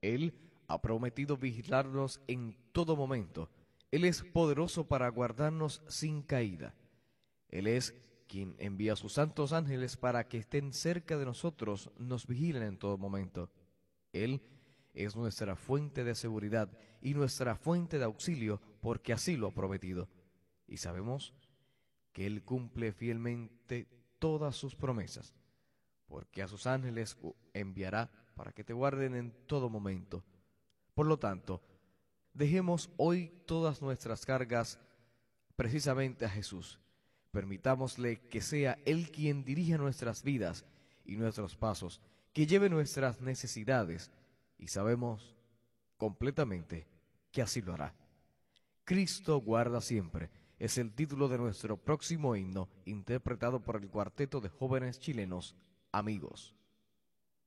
Él ha prometido vigilarnos en todo momento. Él es poderoso para guardarnos sin caída. Él es quien envía a sus santos ángeles para que estén cerca de nosotros, nos vigilen en todo momento. Él es nuestra fuente de seguridad y nuestra fuente de auxilio, porque así lo ha prometido. Y sabemos que Él cumple fielmente todas sus promesas, porque a sus ángeles enviará para que te guarden en todo momento. Por lo tanto, dejemos hoy todas nuestras cargas precisamente a Jesús. Permitámosle que sea Él quien dirija nuestras vidas y nuestros pasos, que lleve nuestras necesidades, y sabemos completamente que así lo hará. Cristo guarda siempre es el título de nuestro próximo himno, interpretado por el cuarteto de jóvenes chilenos, Amigos.